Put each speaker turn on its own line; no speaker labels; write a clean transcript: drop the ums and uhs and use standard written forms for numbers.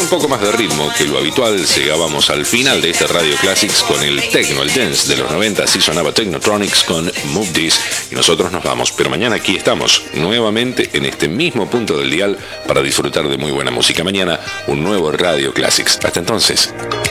un poco más de ritmo que lo habitual, llegábamos al final de este Radio Classics con el techno, el dance de los 90. Así sonaba Technotronics con Move This. Y nosotros nos vamos, pero mañana aquí estamos nuevamente en este mismo punto del dial para disfrutar de muy buena música. Mañana un nuevo Radio Classics. Hasta entonces.